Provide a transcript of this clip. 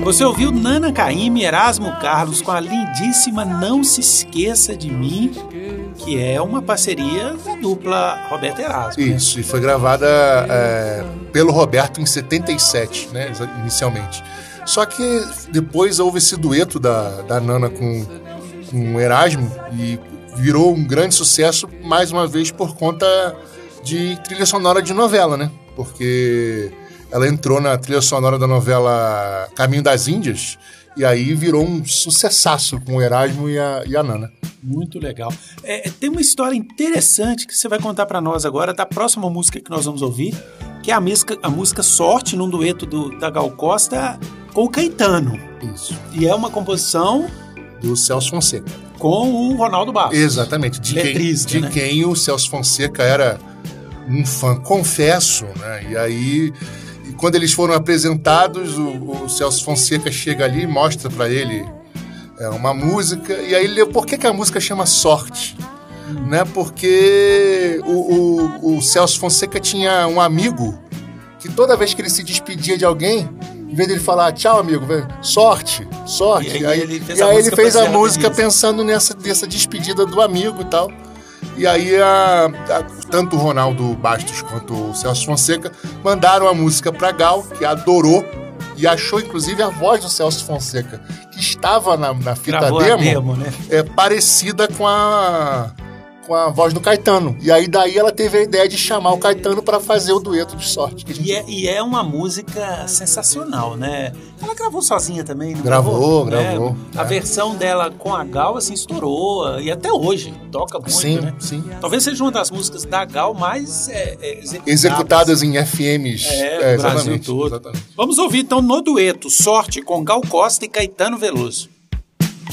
Você ouviu Nana Caymmi e Erasmo Carlos com a lindíssima Não Se Esqueça de Mim, que é uma parceria da dupla Roberto e Erasmo. Isso, né? E foi gravada pelo Roberto em 77, né, inicialmente. Só que depois houve esse dueto da Nana com o Erasmo e virou um grande sucesso, mais uma vez, por conta de trilha sonora de novela, né? Porque ela entrou na trilha sonora da novela Caminho das Índias e aí virou um sucessaço com o Erasmo e a Nana. Muito legal. Tem uma história interessante que você vai contar para nós agora da próxima música que nós vamos ouvir, que é a música Sorte, num dueto da Gal Costa com o Caetano. Isso. E é uma composição do Celso Fonseca. Com o Ronaldo Barros. Exatamente. Letrista, de quem o Celso Fonseca era um fã, confesso, né? E aí, quando eles foram apresentados, o Celso Fonseca chega ali e mostra para ele uma música, e aí ele leu por que a música chama Sorte, né? Porque o Celso Fonseca tinha um amigo que toda vez que ele se despedia de alguém, em vez dele falar tchau, amigo, sorte. E aí ele fez a música pensando nessa despedida do amigo e tal. E aí tanto o Ronaldo Bastos quanto o Celso Fonseca mandaram a música pra Gal, que adorou e achou inclusive a voz do Celso Fonseca, que estava na fita demo, né? Parecida com a voz do Caetano. E aí daí ela teve a ideia de chamar o Caetano para fazer o dueto de Sorte. E é uma música sensacional, né? Ela gravou sozinha também, não gravou? A versão dela com a Gal, assim, estourou. E até hoje toca muito, sim, né? Sim. Talvez seja uma das músicas da Gal mais executadas em FMs. Do Brasil todo. Exatamente. Vamos ouvir, então, no dueto Sorte com Gal Costa e Caetano Veloso.